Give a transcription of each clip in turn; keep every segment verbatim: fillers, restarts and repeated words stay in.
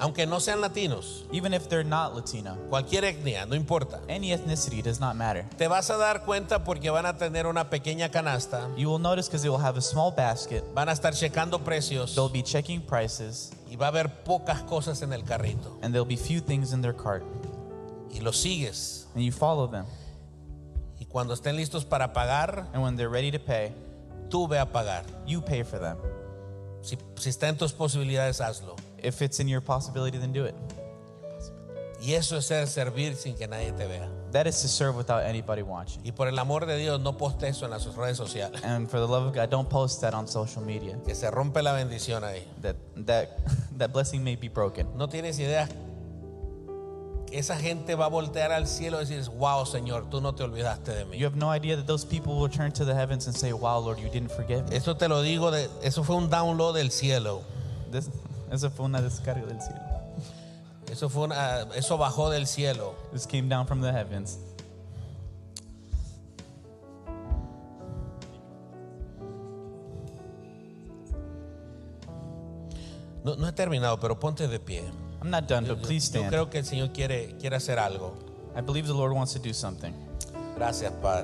aunque no sean latinos, even if they're not Latino. cualquier etnia, no importa. Any ethnicity does not matter. Te vas a dar cuenta porque van a tener una pequeña canasta, You will notice because they will have a small basket. van a estar checando precios They'll be checking prices, y va a haber pocas cosas en el carrito. and there'll be few things in their cart. Y los sigues. And you follow them. Y cuando estén listos para pagar, And when they're ready to pay, tú ve a pagar. you pay for them. Si, si está en tus posibilidades, hazlo. If it's in your possibility, then do it. Y eso es ser servir sin que nadie te vea. That is to serve without anybody watching. Y por el amor de Dios, no poste eso en las redes sociales. And for the love of God, don't post that on social media. Que se rompe la bendición ahí. That that that blessing may be broken. No tienes idea. Esa gente va a voltear al cielo y decir, wow, Señor, tú no te olvidaste de mí. You have no idea that those people will turn to the heavens and say, "Wow, Lord, you didn't forget me." Eso te lo digo, de, eso fue un download del cielo. This, eso fue una descarga del cielo. Eso, fue una, eso bajó del cielo. This came down from the heavens. No, no he terminado, pero ponte de pie. I'm not done, but please Yo stand. creo que el Señor quiere, quiere hacer algo. I believe the Lord wants to do something. Gracias, Padre.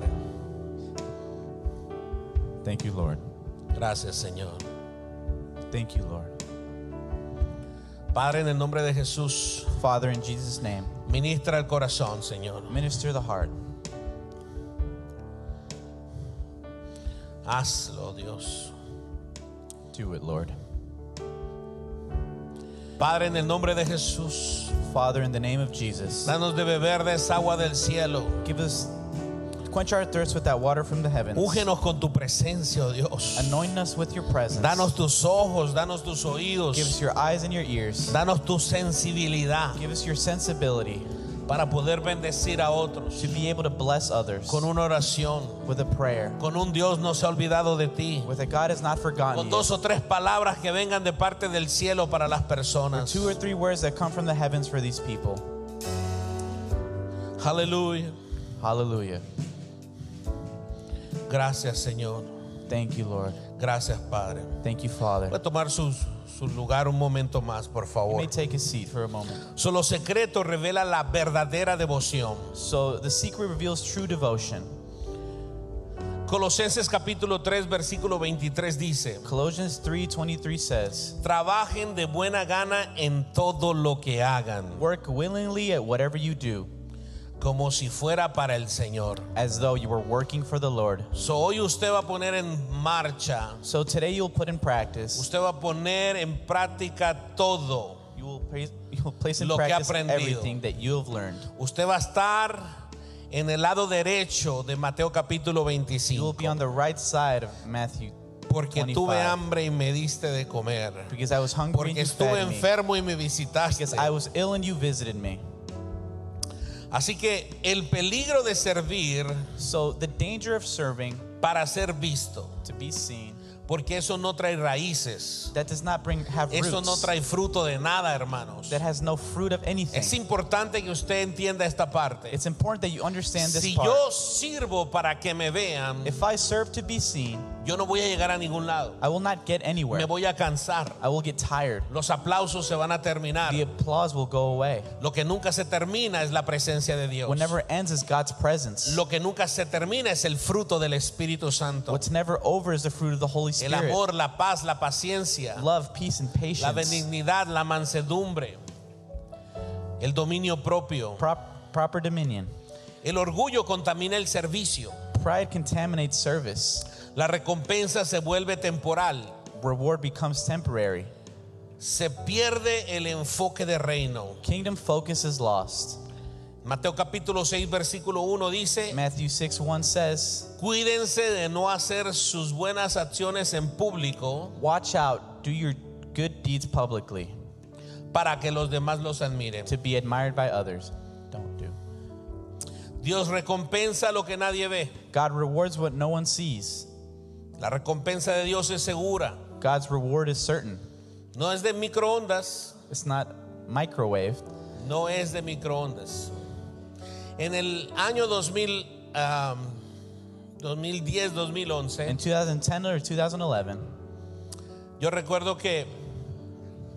Thank you, Lord. Gracias, Señor. Thank you, Lord. Padre, en el nombre de Jesús, Father, in Jesus' name, ministra el corazón, Señor. minister the heart. Hazlo, Dios. Do it, Lord. Padre, en el nombre de Jesús, Father, in the name of Jesus, danos de beber de esa agua del cielo. give us, quench our thirst with that water from the heavens. Úngenos con tu presencia, oh Dios. Anoint us with your presence. Danos tus ojos, danos tus oídos, Give us your eyes and your ears. danos tu sensibilidad Give us your sensibility para poder bendecir a otros to be able to bless others con una oración, with a prayer, con un Dios no se ha olvidado de ti, with a God has not forgotten con you. dos o tres palabras que vengan de parte del cielo para las personas. Two or three words that come from the heavens for these people. Aleluya. Hallelujah. Gracias, Señor. Thank you, Lord. Gracias, Padre. Thank you, Father. Voy a tomar su, su lugar un momento más, por You favor. may take a seat for a moment. Solo secreto revela la verdadera devoción. So the secret reveals true devotion. Colosenses capítulo tres versículo veintitrés dice: Colossians three twenty-three says, trabajen de buena gana en todo lo que hagan, work willingly at whatever you do, como si fuera para el Señor. as though you were working for the Lord. So, hoy usted va a poner en marcha, So today you'll put in practice, usted va a poner en práctica todo. you will, place, you will place in Lo que ha practice aprendido. everything that you have learned. Usted va a estar en el lado derecho de Mateo capítulo You will veinticinco. be on the right side of Matthew, Porque tuve twenty-five. hambre y me diste de comer. because I was hungry and Porque you estuve fed me, enfermo y me visitaste. because I was ill and you visited me. Así que el peligro de servir So the danger of serving, para ser visto, to be seen, porque eso no trae raíces, that does not bring have eso no roots, trae fruto de nada, hermanos. that has no fruit of anything. Es importante que usted entienda esta parte. It's important that you understand this Si part. yo sirvo para que me vean, If I serve to be seen, yo no voy a llegar a ningún lado. I will not get anywhere. Me voy a cansar. I will get tired. Los aplausos se van a terminar. The applause will go away. Lo que nunca se termina es la presencia de Dios. What never ends is God's presence. Lo que nunca se termina es el fruto del Espíritu Santo. What's never over is the fruit of the Holy El Spirit. amor, la paz, la paciencia, Love, peace, and la patience. benignidad, la mansedumbre, el dominio propio. Prop, proper dominion. El orgullo contamina el servicio. Pride contaminates service. La recompensa se vuelve temporal. Reward becomes temporary. Se pierde el enfoque de reino. Kingdom focus is lost. Mateo capítulo seis versículo uno dice: Matthew six one says, cuídense de no hacer sus buenas acciones en público watch out, do your good deeds publicly, para que los demás los admiren. to be admired by others. Don't do. Dios recompensa lo que nadie ve. God rewards what no one sees. La recompensa de Dios es segura. God's reward is certain. No es de microondas. It's not microwaved. No es de microondas. En el año dos mil, um, dos mil diez, dos mil once, In two thousand ten or two thousand eleven, yo recuerdo que